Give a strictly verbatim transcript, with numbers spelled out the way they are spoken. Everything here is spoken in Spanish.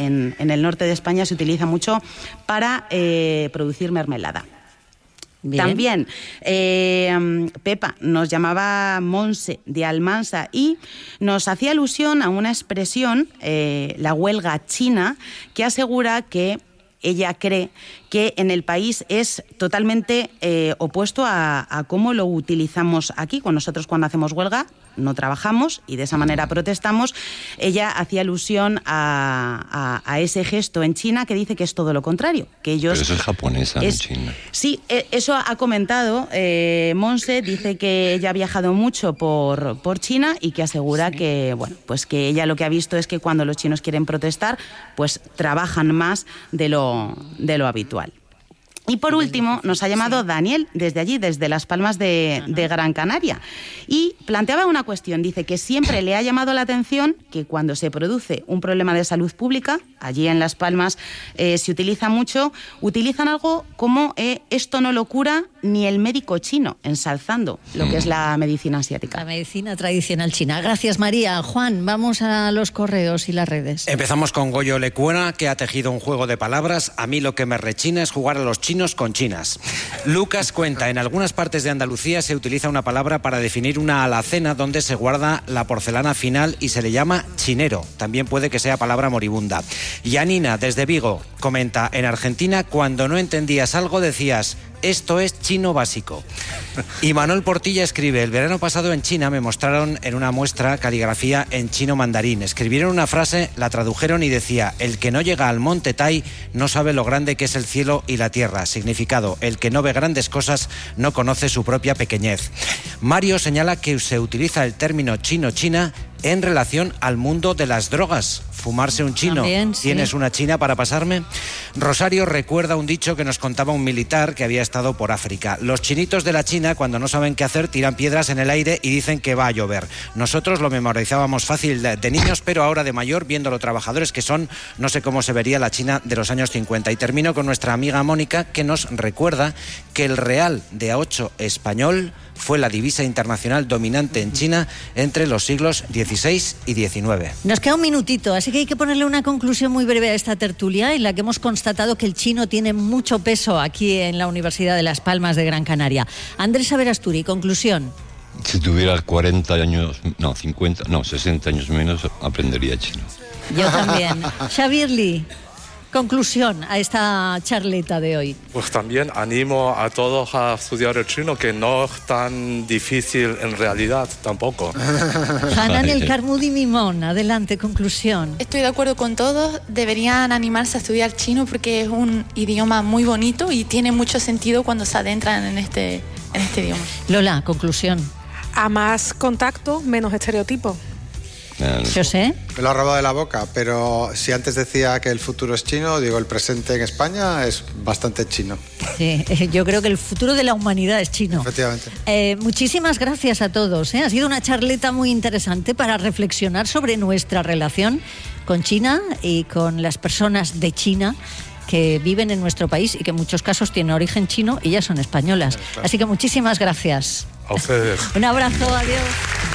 en, en el norte de España se utiliza mucho para eh, producir mermelada. Bien. También eh, Pepa nos llamaba Monse de Almansa y nos hacía alusión a una expresión, eh, la huelga china, que asegura que ella cree que en el país es totalmente eh, opuesto a, a cómo lo utilizamos aquí. Con nosotros, cuando hacemos huelga, no trabajamos y de esa manera protestamos. Ella hacía alusión a, a, a ese gesto en China, que dice que es todo lo contrario. Que ellos, Pero eso es japonesa, es, no China. Sí, eso ha comentado eh, Monse. Dice que ella ha viajado mucho por, por China y que asegura sí. que, bueno, pues que ella lo que ha visto es que cuando los chinos quieren protestar, pues trabajan más de lo, de lo habitual. Y por último, nos ha llamado Daniel desde allí, desde Las Palmas de, de Gran Canaria, y planteaba una cuestión. Dice que siempre le ha llamado la atención que cuando se produce un problema de salud pública, allí en Las Palmas eh, se utiliza mucho, utilizan algo como eh, esto no lo cura ni el médico chino, ensalzando lo que es la medicina asiática. La medicina tradicional china. Gracias, María. Juan, vamos a los correos y las redes. Empezamos con Goyo Lecuena, que ha tejido un juego de palabras. A mí lo que me rechina es jugar a los chinos con chinas. Lucas cuenta, en algunas partes de Andalucía se utiliza una palabra para definir una alacena donde se guarda la porcelana final y se le llama chinero. También puede que sea palabra moribunda. Yanina, desde Vigo, comenta, en Argentina, cuando no entendías algo decías: esto es chino básico. Y Manuel Portilla escribe, el verano pasado en China me mostraron en una muestra caligrafía en chino mandarín. Escribieron una frase, la tradujeron y decía: el que no llega al monte Tai no sabe lo grande que es el cielo y la tierra. Significado, el que no ve grandes cosas no conoce su propia pequeñez. Mario señala que se utiliza el término chino-china en relación al mundo de las drogas. Fumarse un chino. También, sí. ¿Tienes una china para pasarme? Rosario recuerda un dicho que nos contaba un militar que había estado por África. Los chinitos de la China, cuando no saben qué hacer, tiran piedras en el aire y dicen que va a llover. Nosotros lo memorizábamos fácil de, de niños, pero ahora de mayor, viendo lo trabajadores que son, no sé cómo se vería la China de los años cincuenta. Y termino con nuestra amiga Mónica, que nos recuerda que el real de a ocho español fue la divisa internacional dominante en China entre los siglos dieciséis y diecinueve. Nos queda un minutito, así que hay que ponerle una conclusión muy breve a esta tertulia, en la que hemos constatado que el chino tiene mucho peso aquí en la Universidad de Las Palmas de Gran Canaria. Andrés Averasturi, conclusión. Si tuviera cuarenta años, no, cincuenta, no, sesenta años menos, aprendería chino. Yo también. Xavier Lee. Conclusión a esta charleta de hoy. Pues también animo a todos a estudiar el chino, que no es tan difícil en realidad tampoco. Hanan El Carmudi Mimón, adelante, conclusión. Estoy de acuerdo con todos, deberían animarse a estudiar chino porque es un idioma muy bonito y tiene mucho sentido cuando se adentran en este, en este idioma. Lola, conclusión. A más contacto, menos estereotipos. Yo sé. Me lo ha robado de la boca, pero si antes decía que el futuro es chino, digo, el presente en España es bastante chino. Sí, yo creo que el futuro de la humanidad es chino. Efectivamente. Eh, muchísimas gracias a todos, ¿eh? Ha sido una charleta muy interesante para reflexionar sobre nuestra relación con China y con las personas de China que viven en nuestro país y que en muchos casos tienen origen chino y ya son españolas. Así que muchísimas gracias. A ustedes. Un abrazo, adiós.